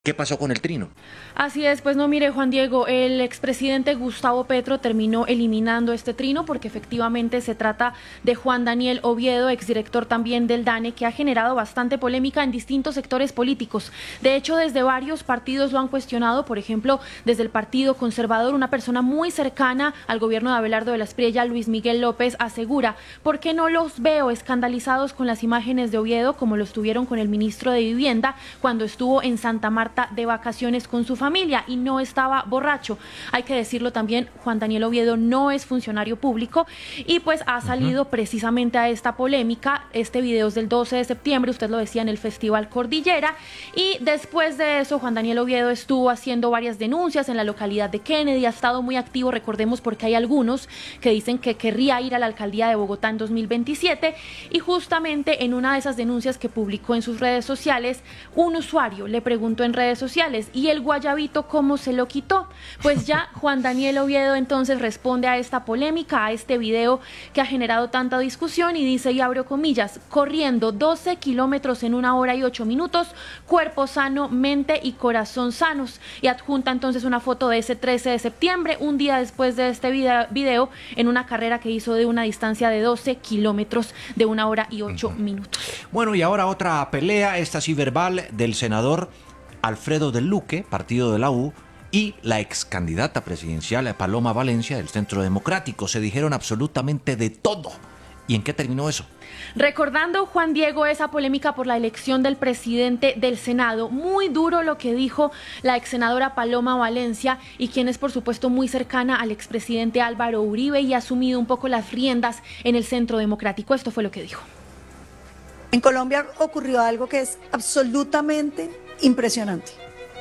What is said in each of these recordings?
¿Qué pasó con el trino? Así es, pues no, mire, Juan Diego, el expresidente Gustavo Petro terminó eliminando este trino porque efectivamente se trata de Juan Daniel Oviedo, exdirector también del DANE, que ha generado bastante polémica en distintos sectores políticos. De hecho, desde varios partidos lo han cuestionado, por ejemplo, desde el Partido Conservador, una persona muy cercana al gobierno de Abelardo de la Espriella, Luis Miguel López, asegura: ¿por qué no los veo escandalizados con las imágenes de Oviedo como lo estuvieron con el ministro de Vivienda cuando estuvo en Santa Marta de vacaciones con su familia y no estaba borracho? Hay que decirlo también, Juan Daniel Oviedo no es funcionario público y pues ha salido precisamente a esta polémica. Este video es del 12 de septiembre, usted lo decía, en el Festival Cordillera, y después de eso Juan Daniel Oviedo estuvo haciendo varias denuncias en la localidad de Kennedy, ha estado muy activo, recordemos, porque hay algunos que dicen que querría ir a la alcaldía de Bogotá en 2027, y justamente en una de esas denuncias que publicó en sus redes sociales, un usuario le preguntó en redes sociales: ¿y el guayabito cómo se lo quitó? Pues ya Juan Daniel Oviedo entonces responde a esta polémica, a este video que ha generado tanta discusión, y dice, y abro comillas: corriendo 12 kilómetros en 1 hora y 8 minutos, cuerpo sano, mente y corazón sanos. Y adjunta entonces una foto de ese 13 de septiembre, un día después de este video, en una carrera que hizo de una distancia de 12 kilómetros de 1 hora y 8 minutos. Bueno, y ahora otra pelea, esta sí verbal, del senador Alfredo del Luque, partido de la U, y la ex candidata presidencial Paloma Valencia, del Centro Democrático. Se dijeron absolutamente de todo. ¿Y en qué terminó eso? Recordando, Juan Diego, esa polémica por la elección del presidente del Senado, muy duro lo que dijo la ex senadora Paloma Valencia, y quien es por supuesto muy cercana al expresidente Álvaro Uribe y ha asumido un poco las riendas en el Centro Democrático. Esto fue lo que dijo. En Colombia ocurrió algo que es absolutamente impresionante,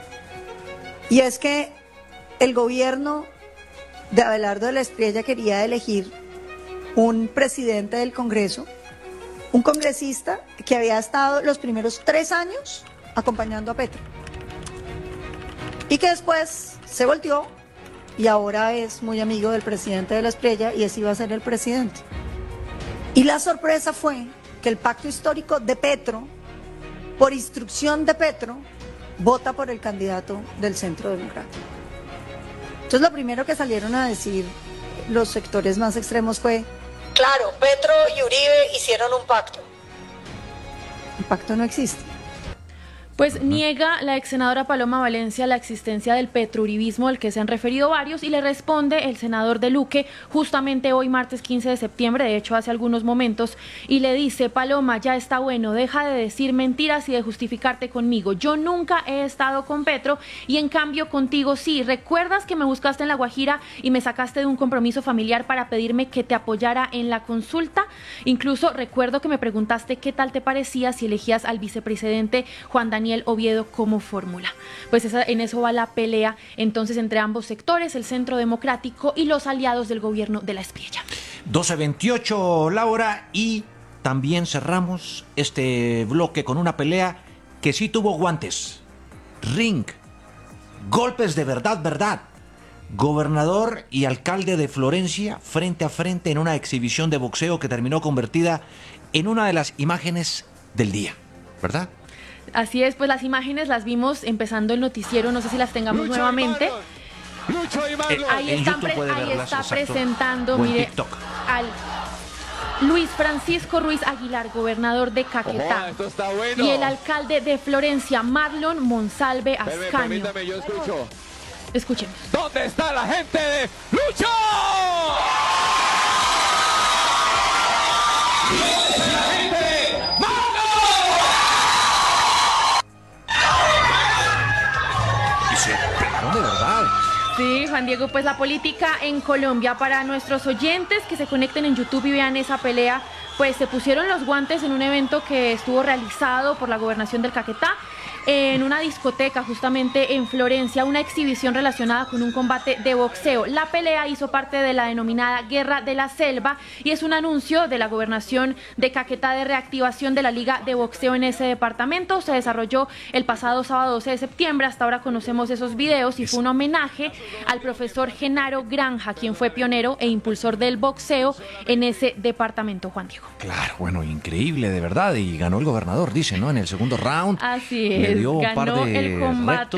y es que el gobierno de Abelardo de la Espriella quería elegir un presidente del Congreso, un congresista que había estado los primeros 3 años acompañando a Petro y que después se volteó y ahora es muy amigo del presidente de la Espriella y ese iba a ser el presidente. Y la sorpresa fue que el pacto histórico de Petro, por instrucción de Petro, vota por el candidato del Centro Democrático. Entonces lo primero que salieron a decir los sectores más extremos fue: claro, Petro y Uribe hicieron un pacto. El pacto no existe. Pues niega la ex senadora Paloma Valencia la existencia del petrouribismo al que se han referido varios, y le responde el senador del Luque justamente hoy, martes 15 de septiembre, de hecho hace algunos momentos, y le dice: Paloma, ya está bueno, deja de decir mentiras y de justificarte conmigo. Yo nunca he estado con Petro y en cambio contigo sí. ¿Recuerdas que me buscaste en La Guajira y me sacaste de un compromiso familiar para pedirme que te apoyara en la consulta? Incluso recuerdo que me preguntaste qué tal te parecía si elegías al vicepresidente Juan Daniel Oviedo como fórmula. Pues en eso va la pelea entonces entre ambos sectores, el Centro Democrático y los aliados del gobierno de la Espriella. 12:28, Laura, y también cerramos este bloque con una pelea que sí tuvo guantes, ring, golpes de verdad. Gobernador y alcalde de Florencia frente a frente en una exhibición de boxeo que terminó convertida en una de las imágenes del día, ¿verdad? Así es, pues las imágenes las vimos empezando el noticiero, no sé si las tengamos nuevamente. Ahí está presentando, mire, al Luis Francisco Ruiz Aguilar, gobernador de Caquetá, bueno, y el alcalde de Florencia, Marlon Monsalve Ascanio. Permítame, yo escucho. Escuchemos. ¿Dónde está la gente de Lucho? De verdad. Sí, Juan Diego, pues la política en Colombia, para nuestros oyentes que se conecten en YouTube y vean esa pelea, pues se pusieron los guantes en un evento que estuvo realizado por la gobernación del Caquetá, en una discoteca justamente en Florencia, una exhibición relacionada con un combate de boxeo. La pelea hizo parte de la denominada Guerra de la Selva y es un anuncio de la gobernación de Caquetá de reactivación de la liga de boxeo en ese departamento. Se desarrolló el pasado sábado 12 de septiembre, hasta ahora conocemos esos videos, y fue un homenaje al profesor Genaro Granja, quien fue pionero e impulsor del boxeo en ese departamento, Juan Diego. Claro, bueno, increíble de verdad, y ganó el gobernador, dice, ¿no? En el segundo round. Así es. dio un par ganó de el combate. retos